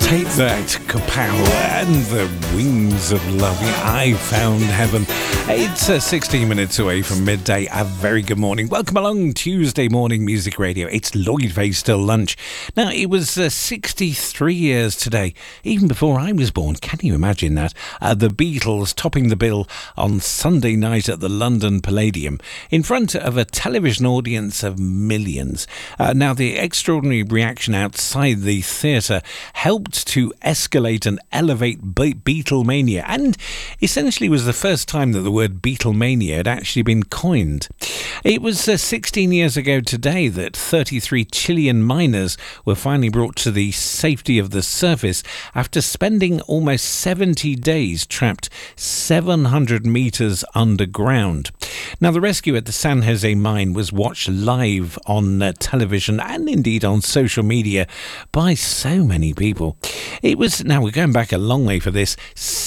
Take that, kapow, and the wings of love. I found heaven. It's 16 minutes away from midday. A very good morning. Welcome along Tuesday morning music radio. It's Lloyd Vay's Still Lunch. Now, it was 63 years today, even before I was born. Can you imagine that? The Beatles topping the bill on Sunday night at the London Palladium in front of a television audience of millions. Now, the extraordinary reaction outside the theatre helped to escalate and elevate Beatlemania, and essentially was the first time that the word Beatlemania had actually been coined. It was 16 years ago today that 33 Chilean miners were finally brought to the safety of the surface after spending almost 70 days trapped 700 metres underground. Now, the rescue at the San Jose mine was watched live on television and indeed on social media by so many people. Now we're going back a long way for this,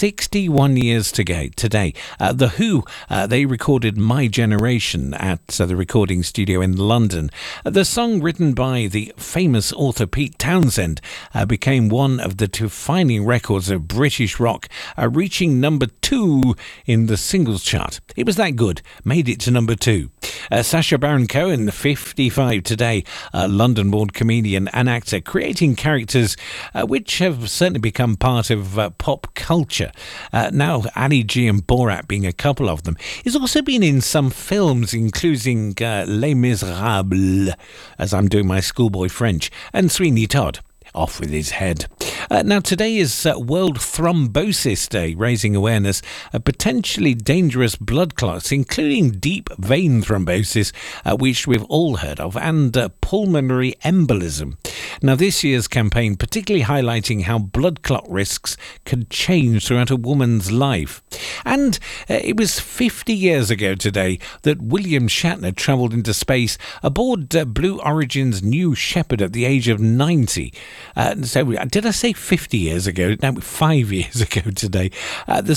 61 years today. The Who, they recorded My Generation at the recording studio in London. The song, written by the famous author Pete Townsend, became one of the defining records of British rock, reaching number 2 in the singles chart. It was that good, made it to number 2. Sacha Baron Cohen, 55 today, London-born comedian and actor, creating characters which have certainly become part of pop culture. Now, Ali G and Borat being a couple of them. He's also been in some films, including Les Miserables, as I'm doing my schoolboy French, and Sweeney Todd. Off with his head. Now, today is World Thrombosis Day, raising awareness of potentially dangerous blood clots, including deep vein thrombosis, which we've all heard of, and pulmonary embolism. Now, this year's campaign particularly highlighting how blood clot risks could change throughout a woman's life. And it was 50 years ago today that William Shatner travelled into space aboard Blue Origin's New Shepard at the age of 90. So, did I say 50 years ago? No, 5 years ago today. The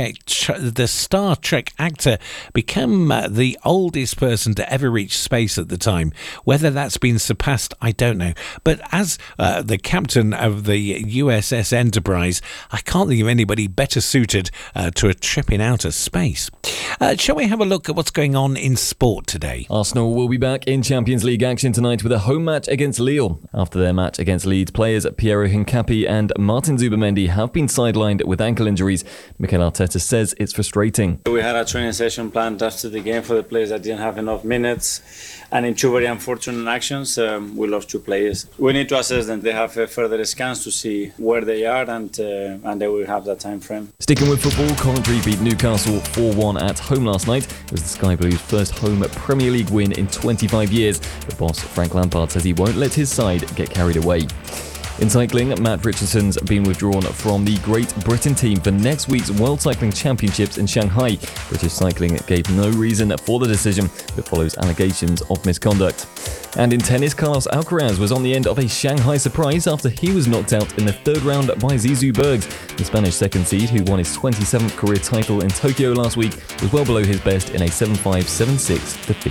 Star Trek actor became the oldest person to ever reach space at the time. Whether that's been surpassed, I don't know. But as the captain of the USS Enterprise, I can't think of anybody better suited to a trip in outer space. Shall we have a look at what's going on in sport today? Arsenal will be back in Champions League action tonight with a home match against Lille. After their match against Leeds, players Piero Hincapié and Martin Zubimendi have been sidelined with ankle injuries. Mikel Arteta says it's frustrating. We had a training session planned after the game for the players that didn't have enough minutes, and in two very unfortunate actions, we lost 2 players. We need to assess them. They have further scans to see where they are, and they will have that time frame. Sticking with football, Coventry beat Newcastle 4-1 at home last night. It was the Sky Blues' first home Premier League win in 25 years. The boss, Frank Lampard, says he won't let his side get carried away. In cycling, Matt Richardson's been withdrawn from the Great Britain team for next week's World Cycling Championships in Shanghai. British Cycling gave no reason for the decision, but follows allegations of misconduct. And in tennis, Carlos Alcaraz was on the end of a Shanghai surprise after he was knocked out in the 3rd round by Zizou Bergs. The Spanish second seed, who won his 27th career title in Tokyo last week, was well below his best in a 7-5, 7-6 defeat.